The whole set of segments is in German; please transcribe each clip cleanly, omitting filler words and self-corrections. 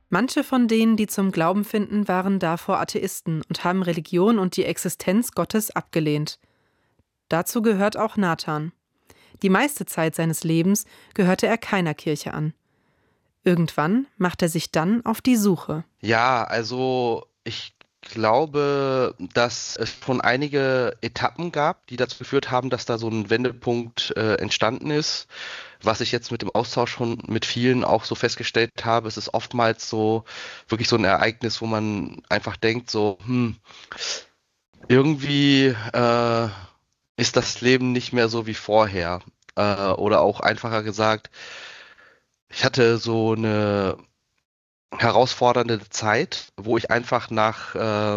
Manche von denen, die zum Glauben finden, waren davor Atheisten und haben Religion und die Existenz Gottes abgelehnt. Dazu gehört auch Nathan. Die meiste Zeit seines Lebens gehörte er keiner Kirche an. Irgendwann macht er sich dann auf die Suche. Ja, also ich glaube, dass es schon einige Etappen gab, die dazu geführt haben, dass da so ein Wendepunkt entstanden ist. Was ich jetzt mit dem Austausch schon mit vielen auch so festgestellt habe, es ist oftmals so wirklich so ein Ereignis, wo man einfach denkt, so, irgendwie ist das Leben nicht mehr so wie vorher. Oder auch einfacher gesagt, ich hatte so eine herausfordernde Zeit, wo ich einfach nach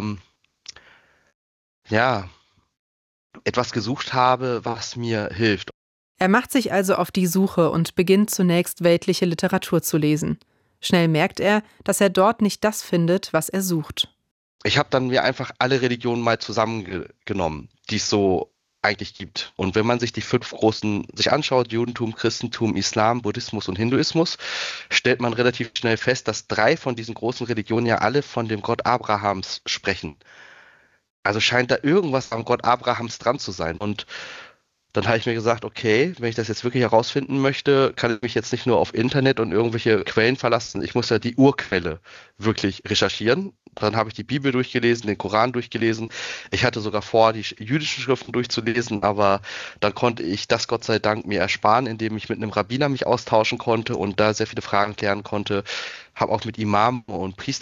ja, etwas gesucht habe, was mir hilft. Er macht sich also auf die Suche und beginnt zunächst weltliche Literatur zu lesen. Schnell merkt er, dass er dort nicht das findet, was er sucht. Ich habe dann mir einfach alle Religionen mal zusammengenommen, die es so eigentlich gibt. Und wenn man sich die 5 großen sich anschaut, Judentum, Christentum, Islam, Buddhismus und Hinduismus, stellt man relativ schnell fest, dass 3 von diesen großen Religionen ja alle von dem Gott Abrahams sprechen. Also scheint da irgendwas am Gott Abrahams dran zu sein. Und dann habe ich mir gesagt, okay, wenn ich das jetzt wirklich herausfinden möchte, kann ich mich jetzt nicht nur auf Internet und irgendwelche Quellen verlassen. Ich muss ja die Urquelle wirklich recherchieren. Dann habe ich die Bibel durchgelesen, den Koran durchgelesen. Ich hatte sogar vor, die jüdischen Schriften durchzulesen, aber dann konnte ich das Gott sei Dank mir ersparen, indem ich mit einem Rabbiner mich austauschen konnte und da sehr viele Fragen klären konnte. Habe auch mit Imamen und Priestern